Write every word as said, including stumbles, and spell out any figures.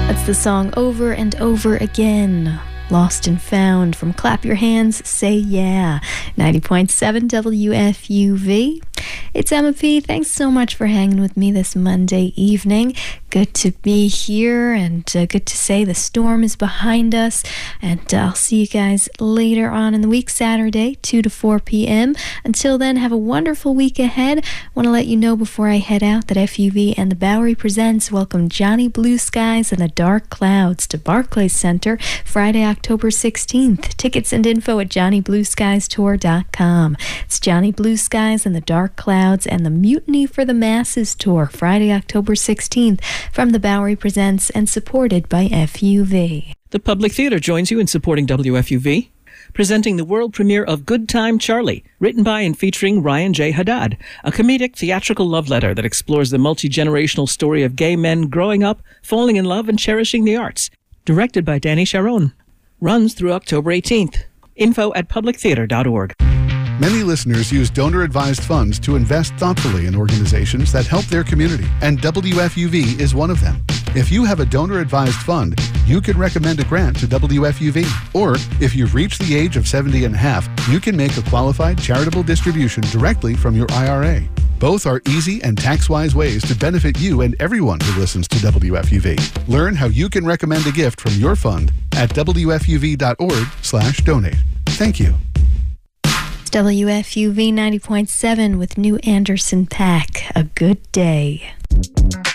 That's the song Over and Over Again. Lost and Found from Clap Your Hands, Say Yeah. ninety point seven W F U V. It's Emma P. Thanks so much for hanging with me this Monday evening. Good to be here, and uh, good to say the storm is behind us. And uh, I'll see you guys later on in the week, Saturday, two to four p.m. Until then, have a wonderful week ahead. I want to let you know before I head out that F U V and the Bowery Presents welcome Johnny Blue Skies and the Dark Clouds to Barclays Center Friday, October sixteenth. Tickets and info at johnny blue skies tour dot com. It's Johnny Blue Skies and the Dark Clouds and the Mutiny for the Masses Tour, Friday, October sixteenth, from the Bowery Presents and supported by F U V. The Public Theatre joins you in supporting W F U V, presenting the world premiere of Good Time Charlie, written by and featuring Ryan J. Haddad, a comedic theatrical love letter that explores the multi-generational story of gay men growing up, falling in love and cherishing the arts. Directed by Danny Sharon. Runs through October eighteenth. Info at public theatre dot org. Many listeners use donor-advised funds to invest thoughtfully in organizations that help their community, and W F U V is one of them. If you have a donor-advised fund, you can recommend a grant to W F U V. Or, if you've reached the age of seventy and a half, you can make a qualified charitable distribution directly from your I R A. Both are easy and tax-wise ways to benefit you and everyone who listens to W F U V. Learn how you can recommend a gift from your fund at W F U V dot org slash donate. Thank you. W F U V ninety point seven with New Anderson Paak. A good day.